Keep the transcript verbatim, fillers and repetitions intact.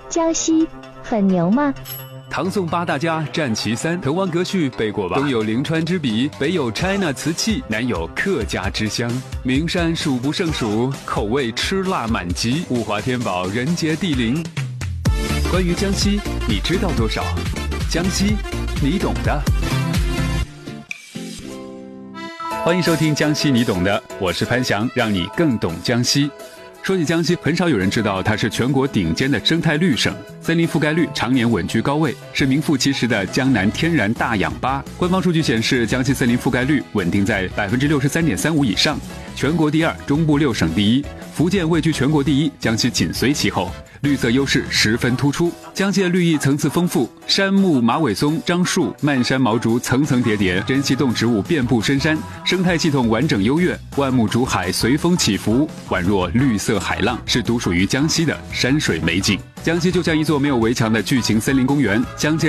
江西很牛吗？ 唐宋八大家占其三，滕王阁序背过吧？东有临川之笔，北有 China 瓷器，南有客家之乡，名山数不胜数，口味吃辣满级，物华天宝，人杰地灵。关于江西，你知道多少？江西，你懂的。欢迎收听江西你懂的，我是潘翔，让你更懂江西。说起江西，很少有人知道它是全国顶尖的生态绿省，森林覆盖率常年稳居高位，是名副其实的江南天然大氧吧。官方数据显示，江西森林覆盖率稳定在 百分之六十三点三五 以上，全国第二，中部六省第一，福建位居全国第一，江西紧随其后，绿色优势十分突出。江西的绿意层次丰富，杉木、马尾松、樟树、漫山毛竹层层叠叠，珍稀动植物遍布深山，生态系统完整优越，万木竹海随风起伏，宛若绿色海浪，是独属于江西的山水美景。江西就像一座没有围墙的巨型森林公园，乡间